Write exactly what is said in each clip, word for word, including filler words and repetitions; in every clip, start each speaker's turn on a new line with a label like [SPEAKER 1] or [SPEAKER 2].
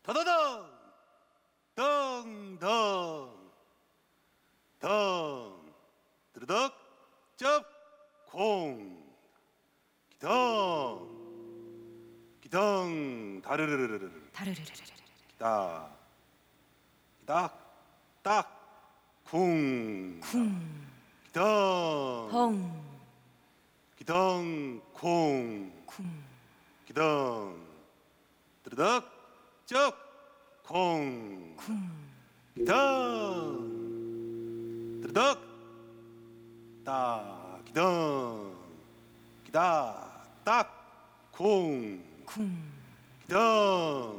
[SPEAKER 1] 더더덩 덩덩 덩 드르덕 쩝콩 기덩 기덩 다르르르르르
[SPEAKER 2] 다르르르르르.
[SPEAKER 1] 기다 기닥닥쿵
[SPEAKER 2] 쿵.
[SPEAKER 1] 기덩
[SPEAKER 2] 덩.
[SPEAKER 1] 기덩 콩
[SPEAKER 2] 쿵.
[SPEAKER 1] 기덩 드르덕 쩝콩
[SPEAKER 2] 쿵.
[SPEAKER 1] 기덩 드르덕 딱 기덩 기다 딱콩
[SPEAKER 2] 쿵.
[SPEAKER 1] 기덩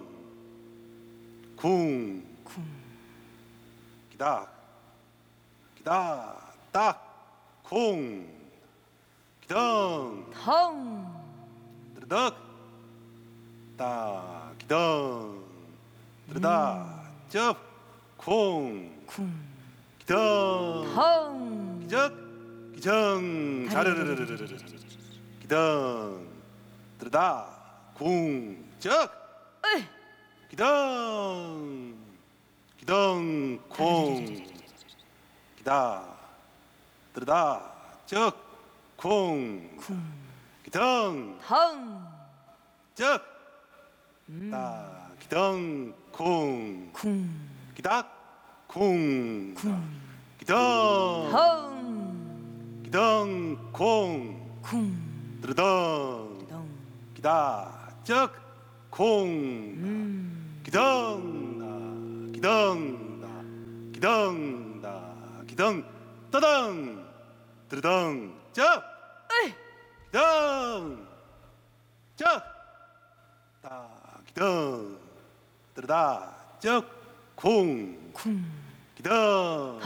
[SPEAKER 1] 쿵
[SPEAKER 2] 쿵.
[SPEAKER 1] 기다 기다 딱콩 기덩
[SPEAKER 2] 덩.
[SPEAKER 1] 드르덕 딱 기덩 드르다 쩝콩
[SPEAKER 2] 쿵.
[SPEAKER 1] 기덩
[SPEAKER 2] 덩.
[SPEAKER 1] 기적 기정 자르르르르르르 기덩 드르다 궁적
[SPEAKER 2] 으이.
[SPEAKER 1] 기덩 기덩 콩 기다 드르다 적콩
[SPEAKER 2] 쿵.
[SPEAKER 1] 기덩
[SPEAKER 2] 덩.
[SPEAKER 1] 적 다 기덩 콩
[SPEAKER 2] 쿵.
[SPEAKER 1] 기닥 콩
[SPEAKER 2] 쿵.
[SPEAKER 1] 기덩
[SPEAKER 2] 덩.
[SPEAKER 1] 기덩 콩
[SPEAKER 2] 쿵.
[SPEAKER 1] 드르덩
[SPEAKER 2] 덩.
[SPEAKER 1] 기다 적콩
[SPEAKER 2] 음.
[SPEAKER 1] 기덩 기덩 기덩 기덩 떠덩 드르덩 적
[SPEAKER 2] 으이.
[SPEAKER 1] 기덩 적다 기덩 드르다 적콩
[SPEAKER 2] 쿵.
[SPEAKER 1] 기덩